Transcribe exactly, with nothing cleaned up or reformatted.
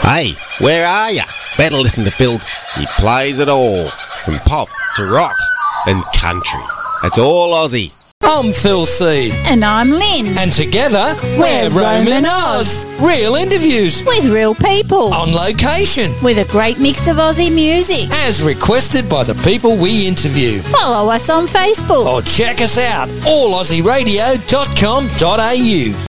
Hey, where are ya? Better listen to Phil. He plays it all, from pop to rock and country. It's all Aussie. I'm Phil C. And I'm Lynn. And together, we're, We're Roman Roman Oz. Real interviews With real people. on location, With a great mix of Aussie music. as requested by the people we interview. Follow us on Facebook. Or check us out, all aussie radio dot com dot a u.